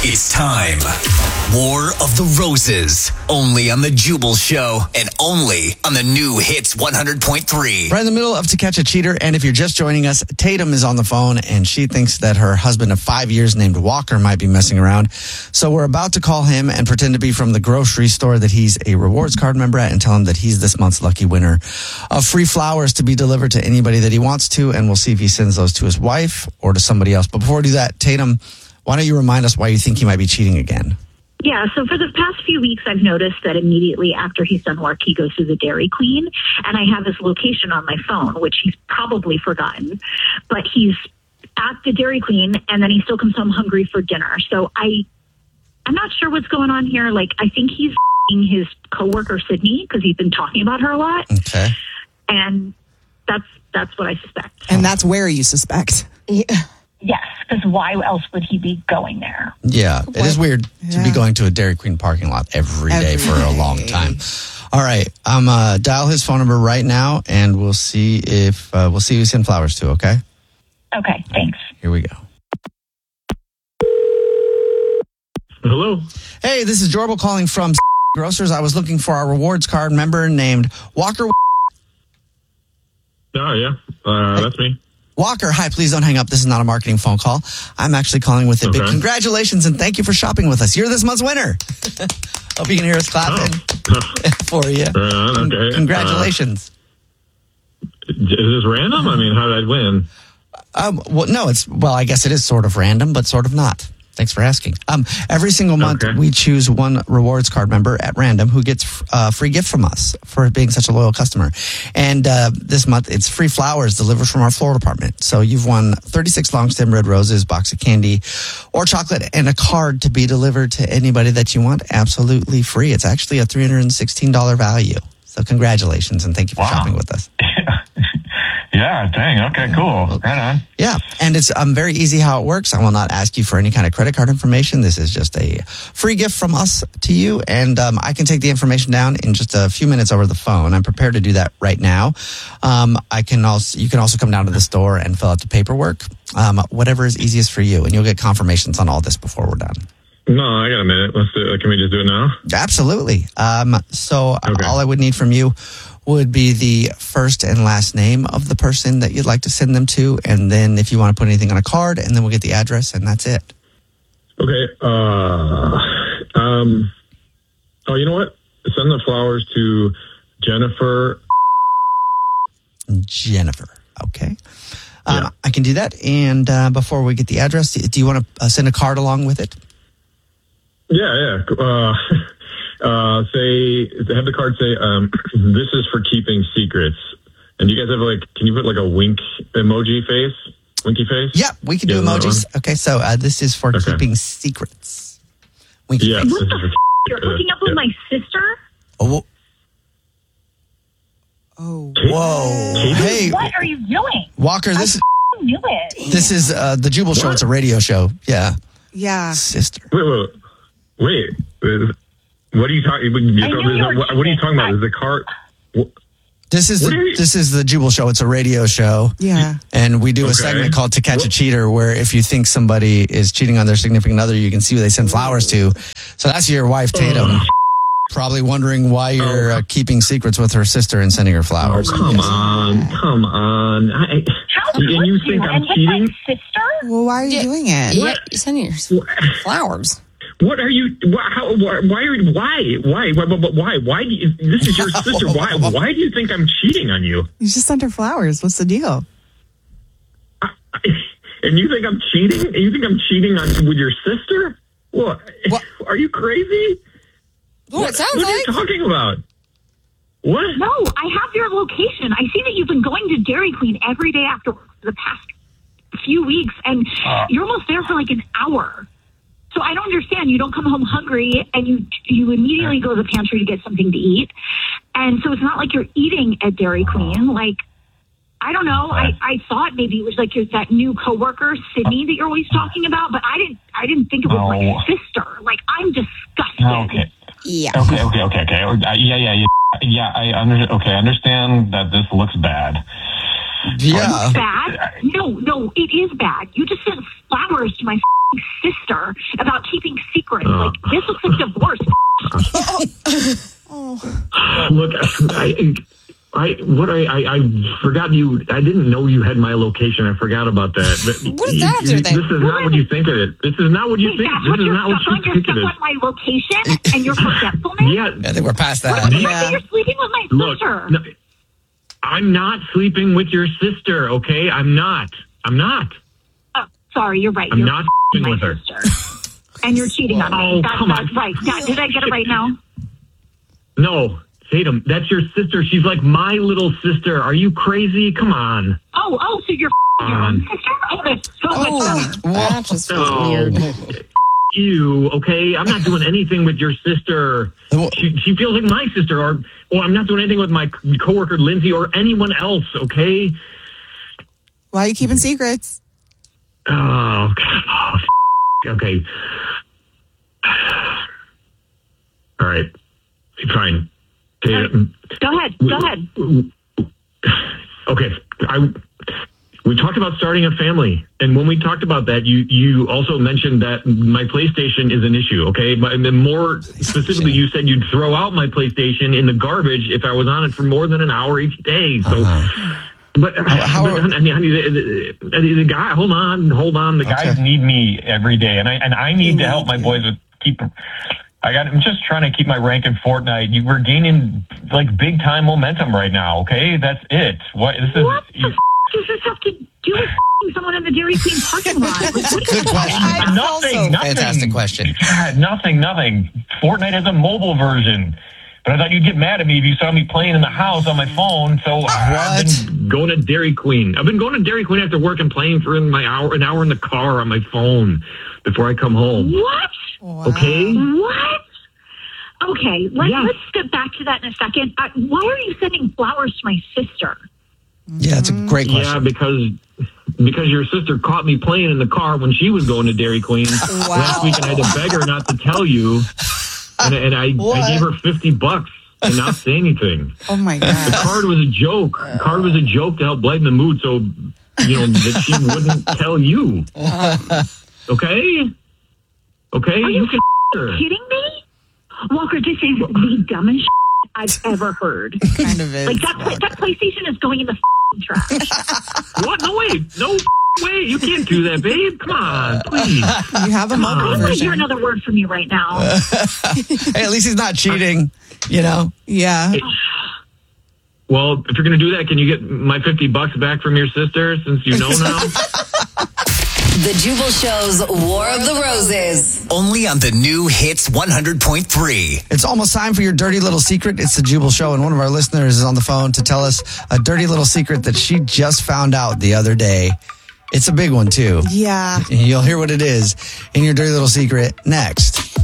It's time. War of the Roses. Only on The Jubal Show and only on the new Hits 100.3. Right in the middle of To Catch a Cheater. And if you're just joining us, Tatum is on the phone and she thinks that her husband of 5 years named Walker might be messing around. So we're about to call him and pretend to be from the grocery store that he's a rewards card member at and tell him that he's this month's lucky winner of free flowers to be delivered to anybody that he wants to. And we'll see if he sends those to his wife or to somebody else. But before we do that, Tatum, why don't you remind us why you think he might be cheating again? Yeah, so for the past few weeks, I've noticed that immediately after he's done work, he goes to the Dairy Queen, and I have his location on my phone, which he's probably forgotten. But he's at the Dairy Queen, and then he still comes home hungry for dinner. So I'm not sure what's going on here. Like, I think he's his coworker Sydney because he's been talking about her a lot. Okay, and that's what I suspect. And that's where you suspect. Yeah. Yes, because why else would he be going there? Yeah, it is weird to be going to a Dairy Queen parking lot every day for a long time. All right, I'm dial his phone number right now, and we'll see if who you send flowers to. Okay. Okay, thanks. Here we go. Hello. Hey, this is Jorbil calling from Grocers. I was looking for our rewards card member named Walker. Oh yeah, that's me. Walker, hi, please don't hang up. This is not a marketing phone call. I'm actually calling with a big congratulations and thank you for shopping with us. You're this month's winner. Hope you can hear us clapping for you. Okay. Congratulations. Is this random? I mean, how did I win? I guess it is sort of random, but sort of not. Thanks for asking. Every single month, we choose one rewards card member at random who gets a free gift from us for being such a loyal customer. And this month, it's free flowers delivered from our floral department. So you've won 36 long stem red roses, box of candy, or chocolate, and a card to be delivered to anybody that you want absolutely free. It's actually a $316 value. So congratulations, and thank you for shopping with us. Yeah, dang. Okay, cool. Right on. Yeah, and it's very easy how it works. I will not ask you for any kind of credit card information. This is just a free gift from us to you, and I can take the information down in just a few minutes over the phone. I'm prepared to do that right now. You can also come down to the store and fill out the paperwork, whatever is easiest for you, and you'll get confirmations on all this before we're done. No, I got a minute. Let's do it. Can we just do it now? Absolutely. So all I would need from you would be the first and last name of the person that you'd like to send them to, and then if you want to put anything on a card, and then we'll get the address, and that's it. Okay. You know what? Send the flowers to Jennifer. Okay. I can do that. And before we get the address, do you want to send a card along with it? Yeah. Have the card say, this is for keeping secrets. And you guys have can you put a wink emoji face? Winky face? Yeah, we can do emojis. Okay, so this is for keeping secrets. Winky face. What the You're hooking up with my sister? Oh. Whoa. Hey. What are you doing? Walker, this knew it. This is the Jubal Show. It's a radio show. Yeah. Yeah. Sister. Wait. What are you talking? What are you talking about? Is the car? This is the Jubal Show. It's a radio show. Yeah. And we do a segment called To Catch a Cheater, where if you think somebody is cheating on their significant other, you can see who they send flowers to. So that's your wife, Tatum. Probably wondering why you're keeping secrets with her sister and sending her flowers. Oh, come on. How and you think I'm cheating? My sister? Well, why are you doing it? Yeah, you're sending her flowers. What are you? Why? Why do you? This is your sister. Why do you think I'm cheating on you? You just sent her flowers. What's the deal? And you think I'm cheating? And you think I'm cheating with your sister? What? Are you crazy? What are you talking about? What? No, I have your location. I see that you've been going to Dairy Queen every day after the past few weeks, and you're almost there for an hour. So I don't understand. You don't come home hungry, and you immediately go to the pantry to get something to eat. And so it's not like you're eating at Dairy Queen. I don't know. I thought maybe it was that new coworker, Sydney, that you're always talking about, but I didn't think it was my sister. I'm disgusted. Okay. Yeah. Okay. Yeah. I understand that this looks bad. Yeah. Bad? No, it is bad. You just sent flowers to my sister about keeping secrets. Like, this looks like divorce. Look, I forgot you. I didn't know you had my location. I forgot about that. What does that have to do with This is not what you think of it. This is not what you think. That's This what is you're not what stuck on. you You're think stuck of it. on my location and your forgetfulness. Yeah. I think we're past that. What the Yeah. fact that you're sleeping with my Look, sister? no, I'm not sleeping with your sister. Okay, I'm not. Oh, sorry, you're right. I'm You're not my with her. sister. And you're cheating on me. Oh, come on. That's right. Did I get it right now? No, Tatum, that's your sister. She's like my little sister. Are you crazy? Come on. Oh, so you're your own sister? Oh, that's so much better. That just was Oh, weird. you, okay? I'm not doing anything with your sister. She feels like my sister, or I'm not doing anything with my coworker Lindsay or anyone else, okay? Why are you keeping secrets? Oh, God. Oh, okay. All right. Fine. Tatum. Go ahead. Okay. We talked about starting a family, and when we talked about that, you also mentioned that my PlayStation is an issue, okay? But and then more specifically, you said you'd throw out my Playstation in the garbage if I was on it for more than an hour each day. So, but the guy, hold on. The guys need me every day, and I need to help my boys with I'm just trying to keep my rank in Fortnite. We're gaining like big time momentum right now. Okay, that's it. What What the does this have to do with someone in the Dairy Queen parking lot? Like, what Good question. Nothing. Fantastic question. God, nothing. Fortnite has a mobile version. But I thought you'd get mad at me if you saw me playing in the house on my phone. So I've been going to Dairy Queen. I've been going to Dairy Queen after work and playing for an hour in the car on my phone before I come home. What? Wow. Okay? What? Okay, let's step back to that in a second. Why are you sending flowers to my sister? Yeah, that's a great question. Yeah, because your sister caught me playing in the car when she was going to Dairy Queen last week, and I had to beg her not to tell you. And I gave her $50 and not say anything. Oh my The God. card was a joke. The card was a joke to help lighten the mood, so that she wouldn't tell you. Okay? Okay? Are you can her. kidding me? Walker, this is the dumbest I've ever heard. Kind of is. Like, that PlayStation is going in the trash. What? No way. No way. You can't do that, babe. Come on, please. You have a I mobile want to hear version. another word from you right now. Hey, at least he's not cheating, Yeah. Well, if you're going to do that, can you get my $50 back from your sister since you know now? The Jubal Show's War of the Roses. Only on the new Hits 100.3. It's almost time for your dirty little secret. It's the Jubal Show, and one of our listeners is on the phone to tell us a dirty little secret that she just found out the other day. It's a big one, too. Yeah. You'll hear what it is in your dirty little secret next.